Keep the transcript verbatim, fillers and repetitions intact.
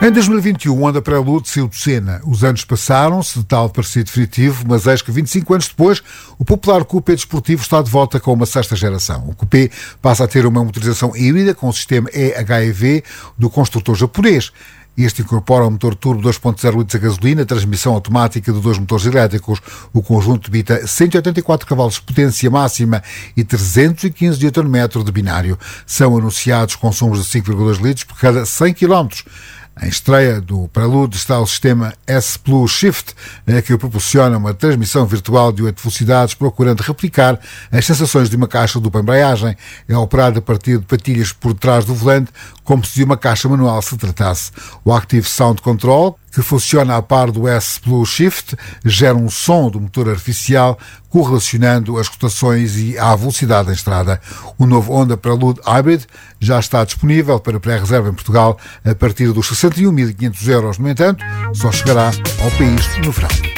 Em dois mil e vinte e um, o Honda Prelude saiu de cena. Os anos passaram-se, de tal parecia definitivo, mas eis que vinte e cinco anos depois, o popular Coupé desportivo está de volta com uma sexta geração. O Coupé passa a ter uma motorização híbrida com o sistema E H E V do construtor japonês. Este incorpora um motor turbo dois ponto zero litros a gasolina, transmissão automática de dois motores elétricos. O conjunto debita cento e oitenta e quatro cavalos de potência máxima e trezentos e quinze newton-metros de binário. São anunciados consumos de cinco vírgula dois litros por cada cem quilómetros. Em estreia do Prelude está o sistema S Plus Shift, que proporciona uma transmissão virtual de oito velocidades, procurando replicar as sensações de uma caixa dupla embreagem. É operado a partir de patilhas por trás do volante, como se de uma caixa manual se tratasse. O Active Sound Control, que funciona a par do S Plus Shift, gera um som do motor artificial, correlacionando as rotações e a velocidade em estrada. O novo Honda Prelude Hybrid já está disponível para pré-reserva em Portugal a partir dos sessenta e um mil e quinhentos euros. No entanto, só chegará ao país no verão.